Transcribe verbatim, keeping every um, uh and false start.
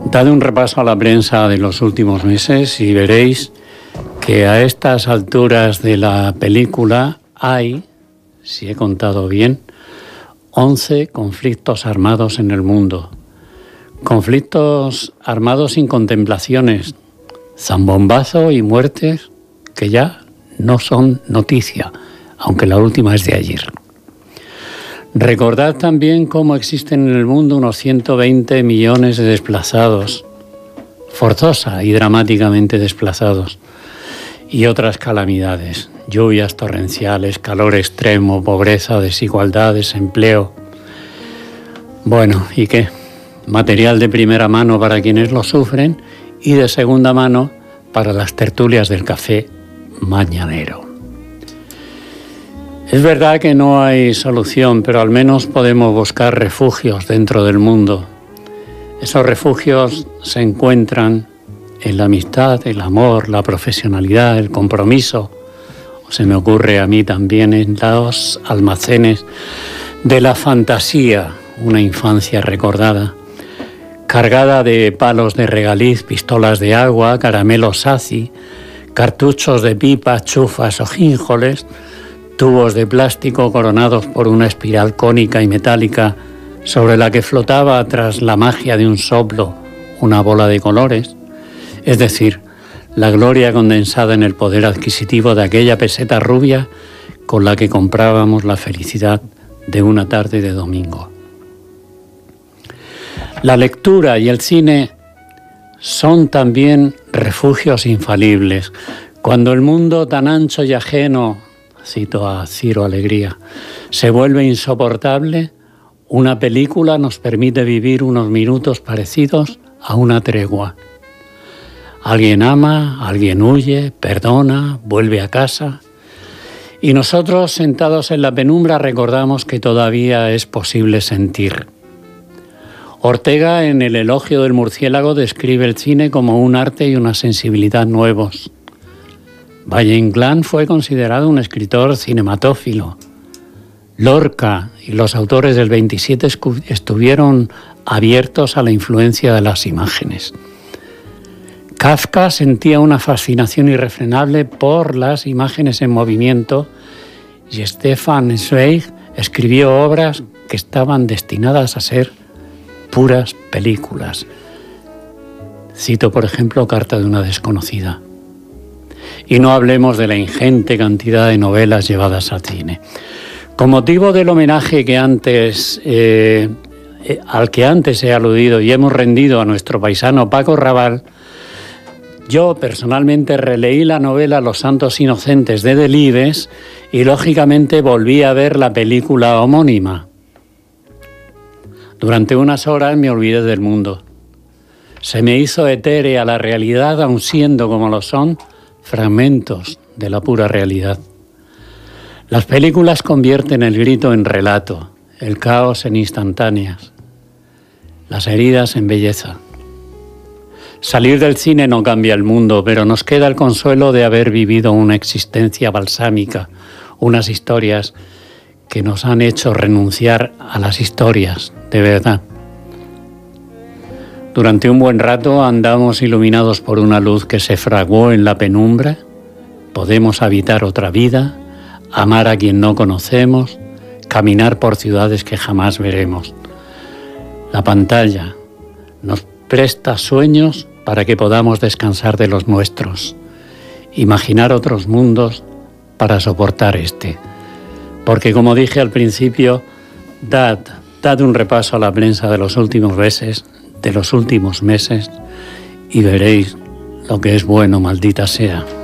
Dad un repaso a la prensa de los últimos meses y veréis que a estas alturas de la película hay, si he contado bien, once conflictos armados en el mundo. Conflictos armados sin contemplaciones, zambombazo y muertes que ya no son noticia, aunque la última es de ayer. Recordad también cómo existen en el mundo unos ciento veinte millones de desplazados, forzosa y dramáticamente desplazados, y otras calamidades, lluvias torrenciales, calor extremo, pobreza, desigualdad, desempleo. Bueno, ¿y qué? Material de primera mano para quienes lo sufren y de segunda mano para las tertulias del café mañanero. Es verdad que no hay solución, pero al menos podemos buscar refugios dentro del mundo. Esos refugios se encuentran en la amistad, el amor, la profesionalidad, el compromiso. Se me ocurre a mí también en los almacenes de la fantasía, una infancia recordada, cargada de palos de regaliz, pistolas de agua, caramelos Saci, cartuchos de pipas, chufas o gínjoles, tubos de plástico coronados por una espiral cónica y metálica sobre la que flotaba tras la magia de un soplo una bola de colores, es decir, la gloria condensada en el poder adquisitivo de aquella peseta rubia con la que comprábamos la felicidad de una tarde de domingo. La lectura y el cine son también refugios infalibles. Cuando el mundo tan ancho y ajeno, cito a Ciro Alegría, se vuelve insoportable, una película nos permite vivir unos minutos parecidos a una tregua. Alguien ama, alguien huye, perdona, vuelve a casa. Y nosotros, sentados en la penumbra, recordamos que todavía es posible sentir. Ortega, en El elogio del murciélago, describe el cine como un arte y una sensibilidad nuevos. Valle-Inclán fue considerado un escritor cinematófilo. Lorca y los autores del veintisiete estuvieron abiertos a la influencia de las imágenes. Kafka sentía una fascinación irrefrenable por las imágenes en movimiento y Stefan Zweig escribió obras que estaban destinadas a ser puras películas. Cito, por ejemplo, Carta de una desconocida. Y no hablemos de la ingente cantidad de novelas llevadas al cine. Con motivo del homenaje que antes, eh, eh, al que antes he aludido y hemos rendido a nuestro paisano Paco Raval, yo personalmente releí la novela Los Santos Inocentes de Delibes y lógicamente volví a ver la película homónima. Durante unas horas me olvidé del mundo. Se me hizo etérea la realidad, aun siendo como lo son fragmentos de la pura realidad. Las películas convierten el grito en relato, el caos en instantáneas, las heridas en belleza. Salir del cine no cambia el mundo, pero nos queda el consuelo de haber vivido una existencia balsámica, unas historias que nos han hecho renunciar a las historias de verdad. Durante un buen rato andamos iluminados por una luz que se fraguó en la penumbra. Podemos habitar otra vida, amar a quien no conocemos, caminar por ciudades que jamás veremos. La pantalla nos presta sueños para que podamos descansar de los nuestros, imaginar otros mundos para soportar este. Porque, como dije al principio, dad, dad un repaso a la prensa de los últimos meses, de los últimos meses, y veréis lo que es bueno, maldita sea.